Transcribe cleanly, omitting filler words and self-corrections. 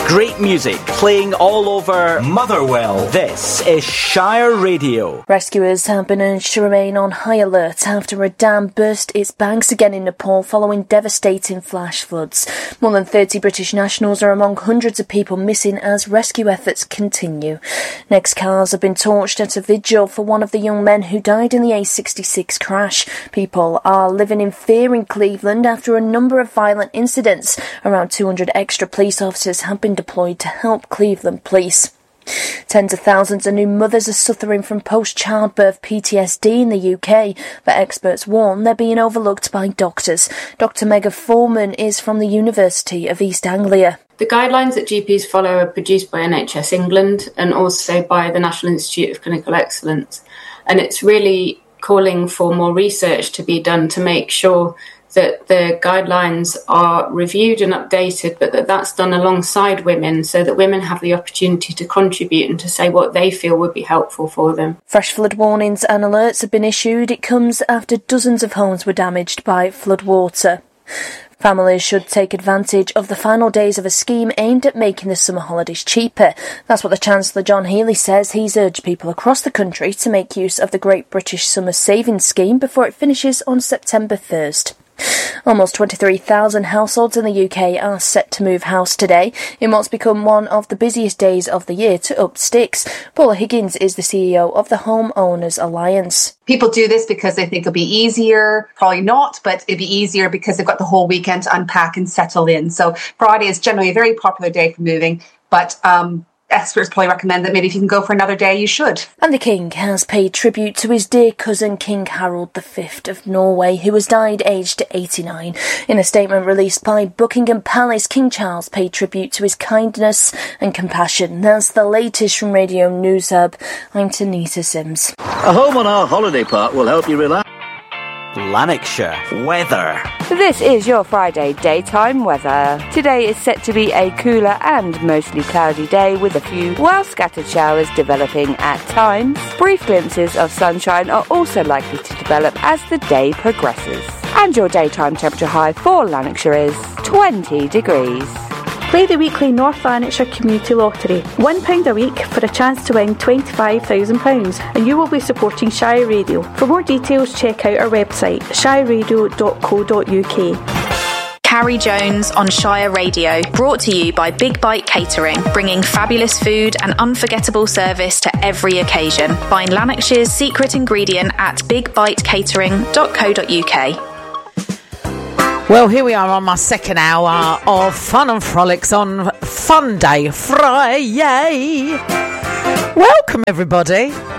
Great music playing all over Motherwell. This is Shire Radio. Rescuers have been urged to remain on high alert after a dam burst its banks again in Nepal following devastating flash floods. More than 30 British nationals are among hundreds of people missing as rescue efforts continue. Next, cars have been torched at a vigil for one of the young men who died in the A66 crash. People are living in fear in Cleveland after a number of violent incidents. Around 200 extra police officers have been deployed to help Cleveland police. Tens of thousands of new mothers are suffering from post-childbirth PTSD in the UK, but experts warn they're being overlooked by doctors. Dr Megha Foreman is from the University of East Anglia. The guidelines that GPs follow are produced by NHS England and also by the National Institute of Clinical Excellence. And it's really calling for more research to be done to make sure that the guidelines are reviewed and updated, but that's done alongside women so that women have the opportunity to contribute and to say what they feel would be helpful for them. Fresh flood warnings and alerts have been issued. It comes after dozens of homes were damaged by floodwater. Families should take advantage of the final days of a scheme aimed at making the summer holidays cheaper. That's what the Chancellor John Healey says. He's urged people across the country to make use of the Great British Summer Savings Scheme before it finishes on September 1st. Almost 23,000 households in the UK are set to move house today in what's become one of the busiest days of the year to up sticks. Paula Higgins is the CEO of the Home Owners Alliance. People do this because they think it'll be easier. Probably not, but it'll be easier because they've got the whole weekend to unpack and settle in. So Friday is generally a very popular day for moving, but experts probably recommend that maybe if you can go for another day, you should. And the King has paid tribute to his dear cousin King Harold V of Norway, who has died aged 89. In a statement released by Buckingham Palace, King Charles paid tribute to his kindness and compassion. That's the latest from Radio News Hub. I'm Tanita Sims. A home on our holiday park will help you relax. Lanarkshire weather. This is your Friday daytime weather. Today is set to be a cooler and mostly cloudy day with a few well-scattered showers developing at times. Brief glimpses of sunshine are also likely to develop as the day progresses. And your daytime temperature high for Lanarkshire is 20 degrees. Play the weekly North Lanarkshire Community Lottery. £1 a week for a chance to win £25,000 and you will be supporting Shire Radio. For more details, check out our website shireradio.co.uk. Carrie Jones on Shire Radio, brought to you by Big Bite Catering, bringing fabulous food and unforgettable service to every occasion. Find Lanarkshire's secret ingredient at bigbitecatering.co.uk. Well, here we are on my second hour of Fun and Frolics on Fun Day Friday. Welcome, everybody.